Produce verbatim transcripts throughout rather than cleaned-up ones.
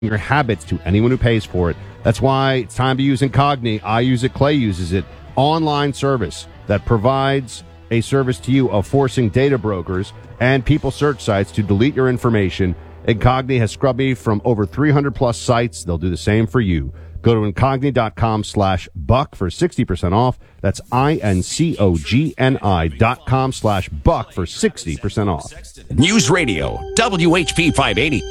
your habits to anyone who pays for it. That's why it's time to use Incogni. I use it. Clay uses it. Online service that provides a service to you of forcing data brokers and people search sites to delete your information. Incogni has scrubbed me from over three hundred plus sites. They'll do the same for you. Go to incogni.com slash buck for sixty percent off. That's I-N-C-O-G-N-I dot com slash buck for sixty percent off. News Radio, W H P five eighty.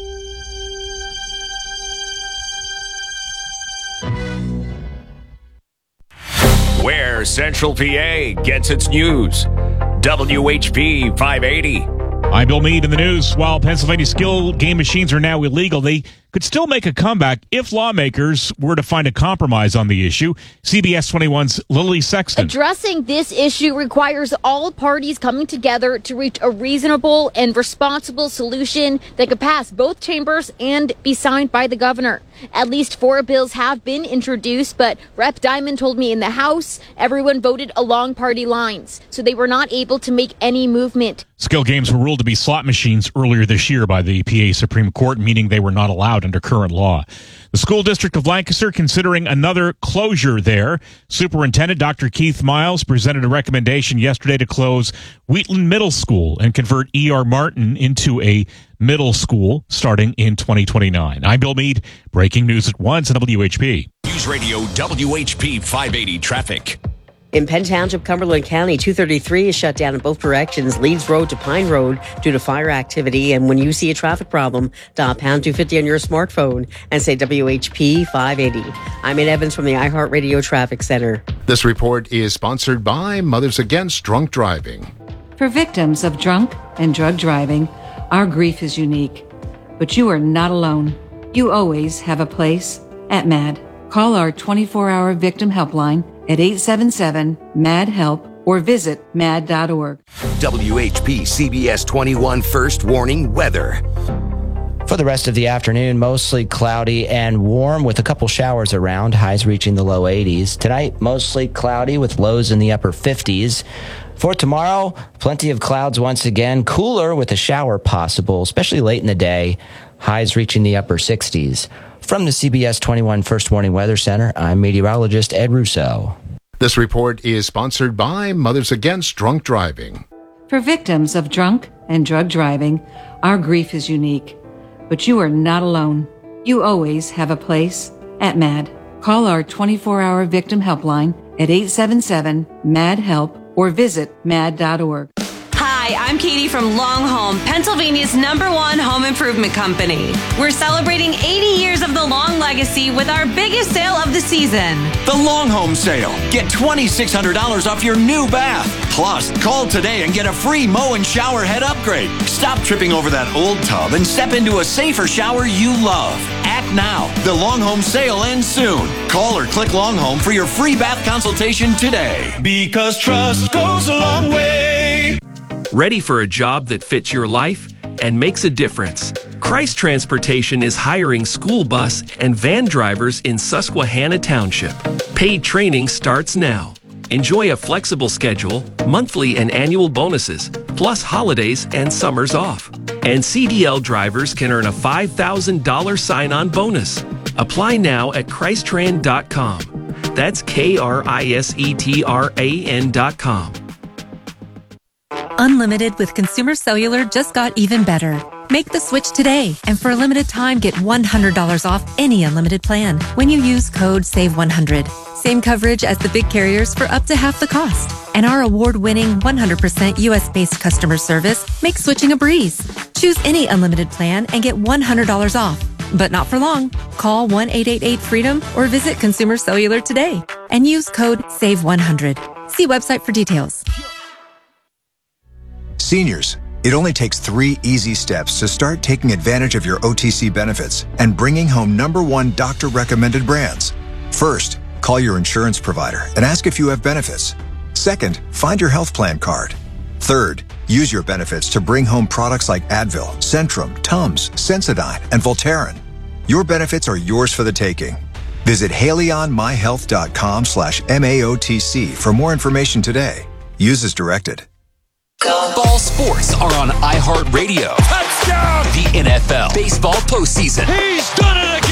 Where Central P A gets its news. W H P five eighty. I'm Bill Meade in the news. While Pennsylvania skill game machines are now illegal, they could still make a comeback if lawmakers were to find a compromise on the issue. C B S twenty-one's Lily Sexton. Addressing this issue requires all parties coming together to reach a reasonable and responsible solution that could pass both chambers and be signed by the governor. At least four bills have been introduced, but Representative Diamond told me in the House everyone voted along party lines, so they were not able to make any movement. Skill games were ruled to be slot machines earlier this year by the P A Supreme Court, meaning they were not allowed under current law. The school district of Lancaster considering another closure there. Superintendent Doctor Keith Miles presented a recommendation yesterday to close Wheatland Middle School and convert E R Martin into a middle school starting in twenty twenty-nine. I'm Bill Meade. Breaking news at once on W H P. News Radio W H P five eighty traffic. In Penn Township, Cumberland County, two thirty-three is shut down in both directions, Leeds Road to Pine Road due to fire activity. And when you see a traffic problem, dial pound two fifty on your smartphone and say W H P five eighty. I'm Ann Evans from the iHeartRadio Traffic Center. This report is sponsored by Mothers Against Drunk Driving. For victims of drunk and drug driving, our grief is unique. But you are not alone. You always have a place at MAD. Call our twenty-four hour victim helpline at eight seven seven, M A D, HELP or visit mad dot org. W H P C B S twenty-one First Warning Weather. For the rest of the afternoon, mostly cloudy and warm with a couple showers around, highs reaching the low eighties. Tonight, mostly cloudy with lows in the upper fifties. For tomorrow, plenty of clouds once again, cooler with a shower possible, especially late in the day, highs reaching the upper sixties. From the C B S twenty-one First Warning Weather Center, I'm meteorologist Ed Russo. This report is sponsored by Mothers Against Drunk Driving. For victims of drunk and drug driving, our grief is unique. But you are not alone. You always have a place at MAD. Call our twenty-four hour victim helpline at eight seven seven, M A D, HELP or visit mad dot org. Hi, I'm Katie from Long Home, Pennsylvania's number one home improvement company. We're celebrating eighty years of the Long legacy with our biggest sale of the season. The Long Home Sale. Get twenty-six hundred dollars off your new bath. Plus, call today and get a free mow and shower head upgrade. Stop tripping over that old tub and step into a safer shower you love. Act now. The Long Home Sale ends soon. Call or click Long Home for your free bath consultation today. Because trust goes a long way. Ready for a job that fits your life and makes a difference? Christ Transportation is hiring school bus and van drivers in Susquehanna Township. Paid training starts now. Enjoy a flexible schedule, monthly and annual bonuses, plus holidays and summers off. And C D L drivers can earn a five thousand dollars sign-on bonus. Apply now at Christ Tran dot com. That's K R I S E T R A N dot com. Unlimited with Consumer Cellular just got even better. Make the switch today, and for a limited time, get one hundred dollars off any unlimited plan when you use code save one hundred. Same coverage as the big carriers for up to half the cost. And our award-winning one hundred percent U S-based customer service makes switching a breeze. Choose any unlimited plan and get one hundred dollars off. But not for long. Call one eight eight eight freedom or visit Consumer Cellular today and use code save one hundred. See website for details. Seniors, it only takes three easy steps to start taking advantage of your O T C benefits and bringing home number one doctor-recommended brands. First, call your insurance provider and ask if you have benefits. Second, find your health plan card. Third, use your benefits to bring home products like Advil, Centrum, Tums, Sensodyne, and Voltaren. Your benefits are yours for the taking. Visit haleyonmyhealth.com slash MAOTC for more information today. Use as directed. Ball sports are on iHeartRadio. Touchdown! The N F L baseball postseason. He's done it again!